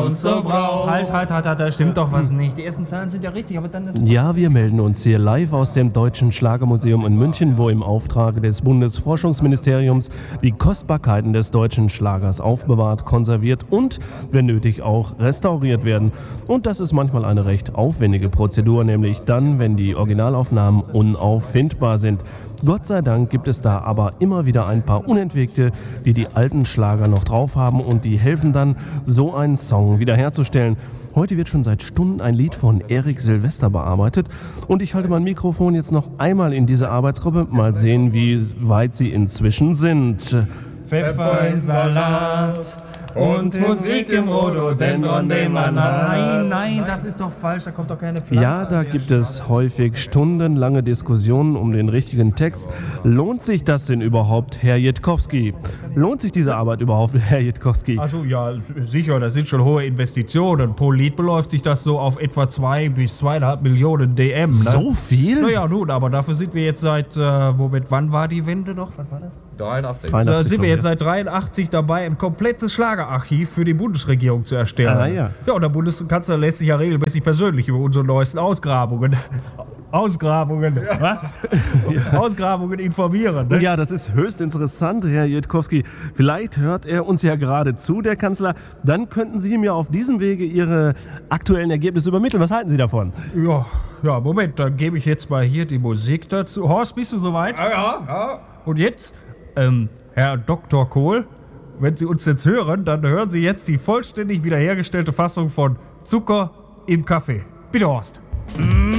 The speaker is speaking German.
uns so braucht. Halt, da stimmt doch was nicht. Die ersten Zahlen sind ja richtig, aber dann ist... Ja, wir melden uns hier live aus dem Deutschen Schlagermuseum in München, wo im Auftrag des Bundesforschungsministeriums die Kostbarkeiten des deutschen Schlagers aufbewahrt, konserviert und, wenn nötig, auch restauriert werden. Und das ist manchmal eine recht aufwendige Prozedur, nämlich dann, wenn die Originalaufnahmen unauffindbar sind. Gott sei Dank gibt es da aber immer wieder ein paar Unentwegte, die die alten Schlager noch drauf haben und die helfen dann, so einen Song wiederherzustellen. Heute wird schon seit Stunden ein Lied von Erik Silvester bearbeitet und ich halte mein Mikrofon jetzt noch einmal in diese Arbeitsgruppe. Mal sehen, wie weit sie inzwischen sind. Pfeffer in Salat und Musik im Rhododendron, den man hat. Nein, das ist doch falsch, da kommt doch keine Pflanze. Ja, da gibt es häufig stundenlange Diskussionen um den richtigen Text. Lohnt sich das denn überhaupt, Herr Jitkowski? Lohnt sich diese Arbeit überhaupt, Herr Jitkowski? Also ja, sicher, das sind schon hohe Investitionen. Pro Lied beläuft sich das so auf etwa 2 bis 2,5 Millionen DM. Ne? So viel? Naja, nun, aber dafür sind wir jetzt seit, wann war die Wende noch? Wann war das? 83. Da sind wir jetzt seit 83 dabei, ein komplettes Schlagerarchiv für die Bundesregierung zu erstellen. Ah, ja. Ja, und der Bundeskanzler lässt sich ja regelmäßig persönlich über unsere neuesten Ausgrabungen informieren. Ne? Ja, das ist höchst interessant, Herr Jitkowski. Vielleicht hört er uns ja gerade zu, der Kanzler. Dann könnten Sie ihm ja auf diesem Wege Ihre aktuellen Ergebnisse übermitteln. Was halten Sie davon? Ja, Moment, dann gebe ich jetzt mal hier die Musik dazu. Horst, bist du soweit? Ja. Und jetzt, Herr Dr. Kohl, wenn Sie uns jetzt hören, dann hören Sie jetzt die vollständig wiederhergestellte Fassung von Zucker im Kaffee. Bitte, Horst.